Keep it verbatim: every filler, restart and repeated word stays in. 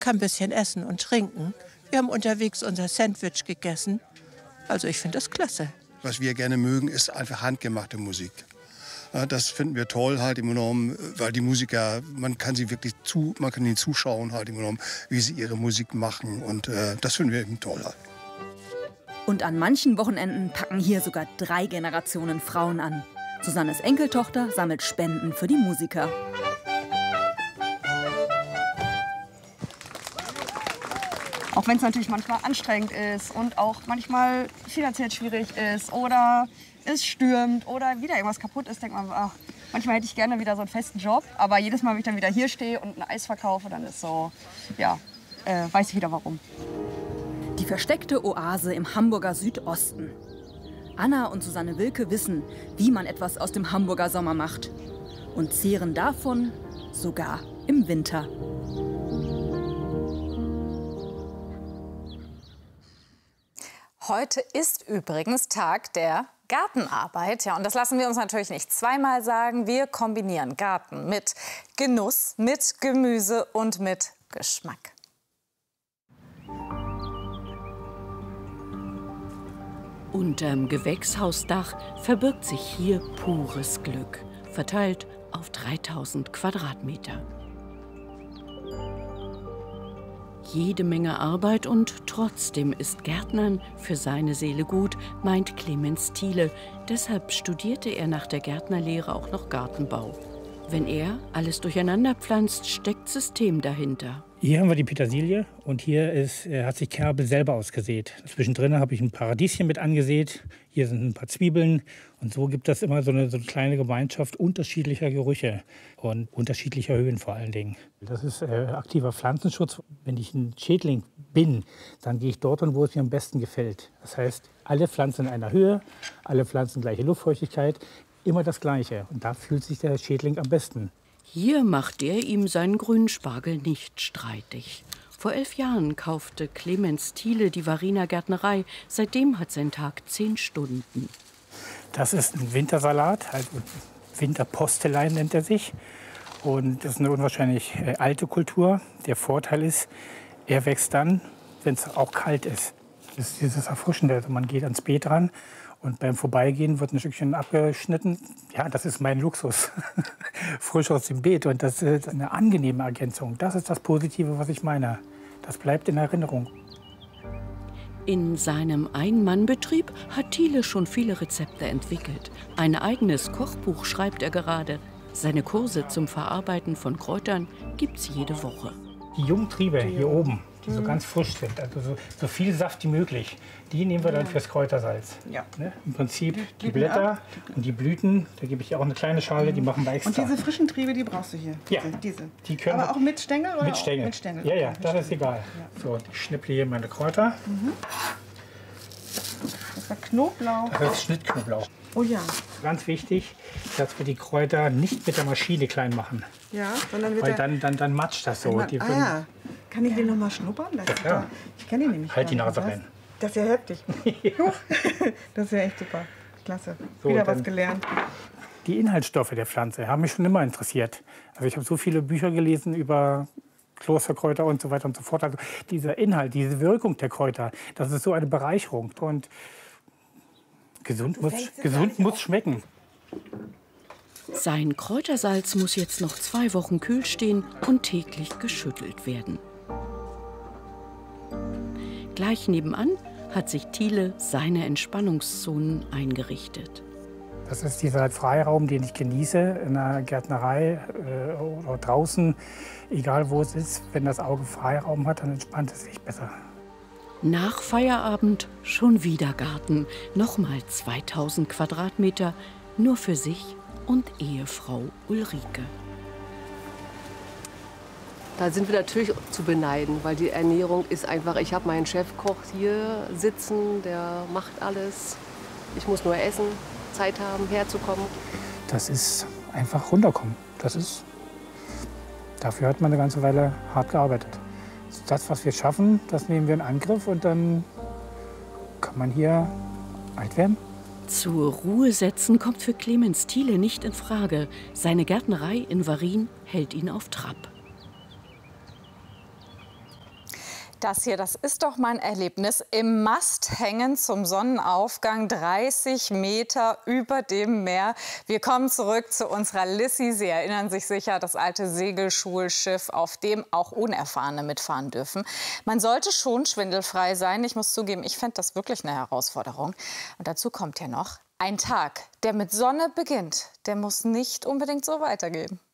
kann ein bisschen essen und trinken. Wir haben unterwegs unser Sandwich gegessen. Also ich finde das klasse. Was wir gerne mögen, ist einfach handgemachte Musik. Ja, das finden wir toll halt im Genommen, weil die Musiker, man kann sie wirklich zu, man kann ihnen zuschauen halt im Genommen, wie sie ihre Musik machen und äh, das finden wir eben toll halt. Und an manchen Wochenenden packen hier sogar drei Generationen Frauen an. Susannes Enkeltochter sammelt Spenden für die Musiker. Auch wenn es natürlich manchmal anstrengend ist und auch manchmal finanziell schwierig ist oder es stürmt oder wieder irgendwas kaputt ist, denkt man, ach, manchmal hätte ich gerne wieder so einen festen Job. Aber jedes Mal, wenn ich dann wieder hier stehe und ein Eis verkaufe, dann ist so, ja, äh, weiß ich wieder warum. Die versteckte Oase im Hamburger Südosten. Anna und Susanne Wilke wissen, wie man etwas aus dem Hamburger Sommer macht. Und zehren davon sogar im Winter. Heute ist übrigens Tag der Gartenarbeit. Ja, und das lassen wir uns natürlich nicht zweimal sagen. Wir kombinieren Garten mit Genuss, mit Gemüse und mit Geschmack. Unterm Gewächshausdach verbirgt sich hier pures Glück, verteilt auf dreitausend Quadratmeter. Jede Menge Arbeit und trotzdem ist Gärtnern für seine Seele gut, meint Clemens Thiele. Deshalb studierte er nach der Gärtnerlehre auch noch Gartenbau. Wenn er alles durcheinander pflanzt, steckt System dahinter. Hier haben wir die Petersilie und hier ist, äh, hat sich Kerbel selber ausgesät. Zwischendrin habe ich ein Paradieschen mit angesät. Hier sind ein paar Zwiebeln. Und so gibt es immer so eine, so eine kleine Gemeinschaft unterschiedlicher Gerüche und unterschiedlicher Höhen vor allen Dingen. Das ist äh, aktiver Pflanzenschutz. Wenn ich ein Schädling bin, dann gehe ich dort hin, wo es mir am besten gefällt. Das heißt, alle Pflanzen in einer Höhe, alle Pflanzen gleiche Luftfeuchtigkeit, immer das Gleiche. Und da fühlt sich der Schädling am besten. Hier macht er ihm seinen grünen Spargel nicht streitig. Vor elf Jahren kaufte Clemens Thiele die Varriner Gärtnerei. Seitdem hat sein Tag zehn Stunden. Das ist ein Wintersalat, halt Winterpostelein nennt er sich. Und das ist eine unwahrscheinlich äh, alte Kultur. Der Vorteil ist, er wächst dann, wenn es auch kalt ist. Das ist dieses Erfrischende. Also man geht ans Beet ran und beim Vorbeigehen wird ein Stückchen abgeschnitten. Ja, das ist mein Luxus. Frisch aus dem Beet. Und das ist eine angenehme Ergänzung. Das ist das Positive, was ich meine. Das bleibt in Erinnerung. In seinem Ein-Mann-Betrieb hat Thiele schon viele Rezepte entwickelt. Ein eigenes Kochbuch schreibt er gerade. Seine Kurse zum Verarbeiten von Kräutern gibt's jede Woche. Die Jungtriebe hier oben, die so ganz frisch sind, also so, so viel Saft wie möglich, die nehmen wir dann fürs Kräutersalz. Ja. Ne? Im Prinzip die, die Blätter und die Blüten, da gebe ich auch eine kleine Schale, die machen wir extra. Und diese frischen Triebe, die brauchst du hier? Ja. Diese? diese. Die können Aber auch mit Stängel? Oder mit Stängel. Auch mit Stängel. Ja, ja, okay, das ist egal. Ja. So, ich schnipple hier meine Kräuter. Mhm. Das war Knoblauch. Das ist Schnittknoblauch. Oh ja. Ganz wichtig, dass wir die Kräuter nicht mit der Maschine klein machen. Ja, sondern mit Weil der... dann, dann, dann matscht das so. Man, die ah ja. Kann ich den noch mal schnuppern? Das ja, klar. Ich kenne ihn nämlich. Halt die gar nicht. Nase rein. Das ist ja heftig. Ja. Das ist ja echt super. Klasse. So, Wieder dann- was gelernt. Die Inhaltsstoffe der Pflanze haben mich schon immer interessiert. Also ich habe so viele Bücher gelesen über Klosterkräuter und so weiter und so fort. Also dieser Inhalt, diese Wirkung der Kräuter, das ist so eine Bereicherung. Und gesund muss, gesund muss schmecken. Sein Kräutersalz muss jetzt noch zwei Wochen kühl stehen und täglich geschüttelt werden. Gleich nebenan hat sich Thiele seine Entspannungszonen eingerichtet. Das ist dieser Freiraum, den ich genieße in der Gärtnerei äh, oder draußen, egal wo es ist. Wenn das Auge Freiraum hat, dann entspannt es sich besser. Nach Feierabend schon wieder Garten. Nochmal zweitausend Quadratmeter, nur für sich und Ehefrau Ulrike. Da sind wir natürlich zu beneiden, weil die Ernährung ist einfach, ich habe meinen Chefkoch hier sitzen, der macht alles. Ich muss nur essen, Zeit haben, herzukommen. Das ist einfach runterkommen. Das ist, dafür hat man eine ganze Weile hart gearbeitet. Das, was wir schaffen, das nehmen wir in Angriff und dann kann man hier alt werden. Zur Ruhe setzen kommt für Clemens Thiele nicht in Frage. Seine Gärtnerei in Varrin hält ihn auf Trab. Das hier, das ist doch mein Erlebnis. Im Mast hängen zum Sonnenaufgang dreißig Meter über dem Meer. Wir kommen zurück zu unserer Lissy. Sie erinnern sich sicher, das alte Segelschulschiff, auf dem auch Unerfahrene mitfahren dürfen. Man sollte schon schwindelfrei sein. Ich muss zugeben, ich fände das wirklich eine Herausforderung. Und dazu kommt ja noch, ein Tag, der mit Sonne beginnt, der muss nicht unbedingt so weitergehen.